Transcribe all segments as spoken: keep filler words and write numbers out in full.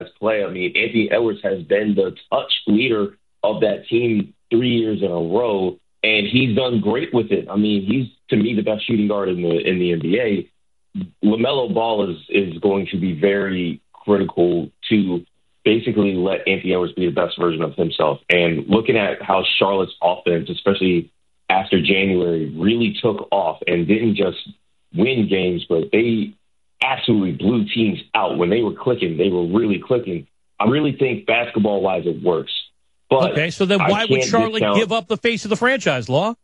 play. I mean, Anthony Edwards has been the touch leader of that team three years in a row, and he's done great with it. I mean, he's, to me, the best shooting guard in the in the N B A. LaMelo Ball is is going to be very critical to basically let Anthony Edwards be the best version of himself. And looking at how Charlotte's offense, especially after January, really took off and didn't just win games, but they absolutely blew teams out. When they were clicking, they were really clicking. I really think basketball-wise it works. But okay, so then why would Charlotte discount, give up the face of the franchise, Law?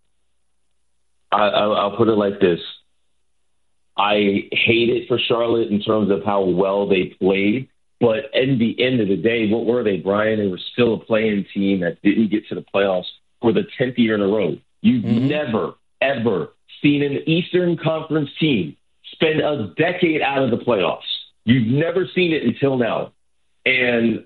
I, I, I'll put it like this. I hate it for Charlotte in terms of how well they played. But at the end of the day, what were they, Brian? They were still a playing team that didn't get to the playoffs for the tenth year in a row. You've mm-hmm. never, ever seen an Eastern Conference team spend a decade out of the playoffs. You've never seen it until now. And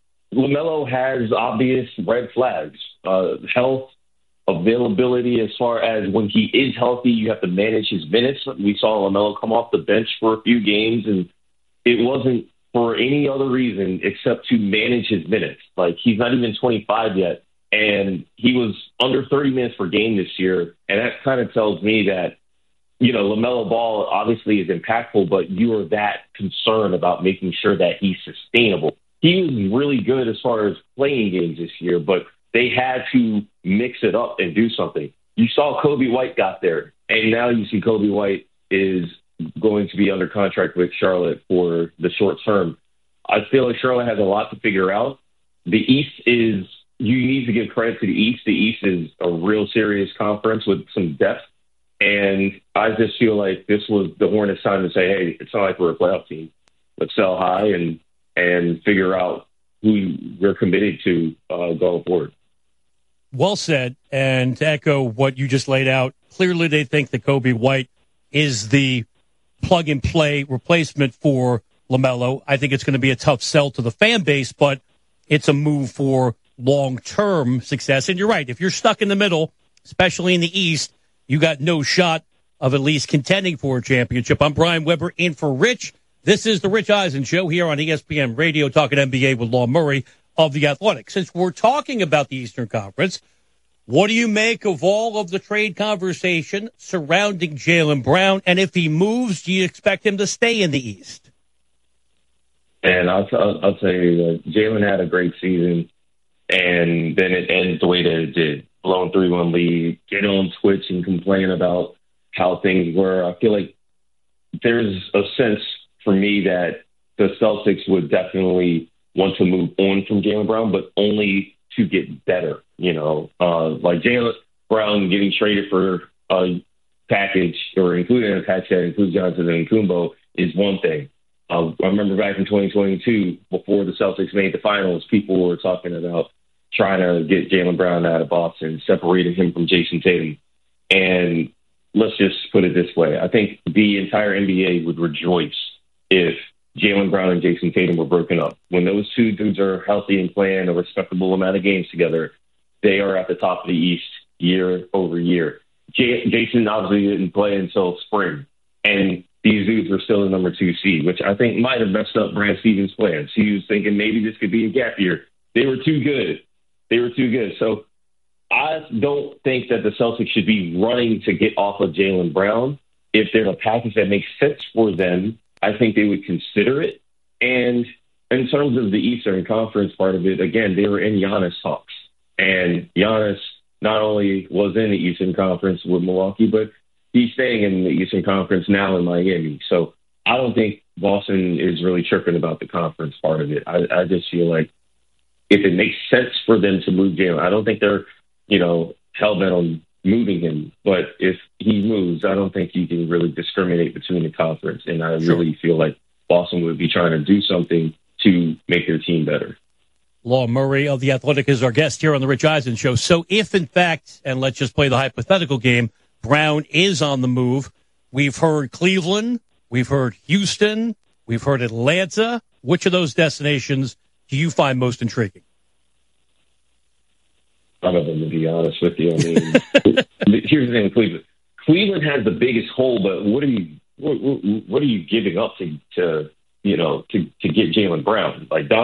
LaMelo has obvious red flags. Uh, health, availability as far as when he is healthy, you have to manage his minutes. We saw LaMelo come off the bench for a few games, and it wasn't for any other reason except to manage his minutes. Like, he's not even twenty-five yet, and he was under thirty minutes per game this year, and that kind of tells me that, you know, LaMelo Ball obviously is impactful, but you are that concerned about making sure that he's sustainable. He was really good as far as playing games this year, but they had to mix it up and do something. You saw Kobe White got there, and now you see Kobe White is going to be under contract with Charlotte for the short term. I feel like Charlotte has a lot to figure out. The East is, you need to give credit to the East. The East is a real serious conference with some depth. And I just feel like this was the Hornets' time to say, hey, it's not like we're a playoff team. Let's sell high and and figure out who we're committed to uh, going forward. Well said. And to echo what you just laid out, clearly they think that Kobe White is the plug-and-play replacement for LaMelo. I think it's going to be a tough sell to the fan base, but it's a move for long-term success. And you're right. If you're stuck in the middle, especially in the East, you got no shot of at least contending for a championship. I'm Brian Weber in for Rich. This is the Rich Eisen Show here on E S P N Radio, talking N B A with Law Murray of The Athletic. Since we're talking about the Eastern Conference, what do you make of all of the trade conversation surrounding Jaylen Brown? And if he moves, do you expect him to stay in the East? And I'll, I'll, I'll tell you that Jaylen had a great season, and then it ends the way that it did. Blowing three one lead, get on Twitch and complain about how things were. I feel like there's a sense for me that the Celtics would definitely want to move on from Jaylen Brown, but only to get better. You know, uh, like Jaylen Brown getting traded for a package or including a package that includes Johnson and Kumbo is one thing. Uh, I remember back in twenty twenty-two, before the Celtics made the finals, people were talking about trying to get Jaylen Brown out of Boston, separating him from Jason Tatum. And let's just put it this way. I think the entire N B A would rejoice if Jaylen Brown and Jason Tatum were broken up. When those two dudes are healthy and playing a respectable amount of games together, they are at the top of the East year over year. J- Jason obviously didn't play until spring, and these dudes were still the number two seed, which I think might have messed up Brad Stevens' plans. He was thinking maybe this could be a gap year. They were too good. They were too good. So I don't think that the Celtics should be running to get off of Jaylen Brown. If there's a package that makes sense for them, I think they would consider it. And in terms of the Eastern Conference part of it, again, they were in Giannis talks. And Giannis not only was in the Eastern Conference with Milwaukee, but he's staying in the Eastern Conference now in Miami. So I don't think Boston is really tripping about the conference part of it. I, I just feel like if it makes sense for them to move Jaylen, I don't think they're, you know, hell-bent on moving him. But if he moves, I don't think you can really discriminate between the conference. And I Sure. really feel like Boston would be trying to do something to make their team better. Law Murray of The Athletic is our guest here on the Rich Eisen Show. So if, in fact, and let's just play the hypothetical game, Brown is on the move, we've heard Cleveland, we've heard Houston, we've heard Atlanta. Which of those destinations do you find most intriguing? None of them, to be honest with you. I mean, here's the thing with Cleveland. Cleveland has the biggest hole, but what are you what, what are you giving up to, to you know to, to get Jaylen Brown? Like Don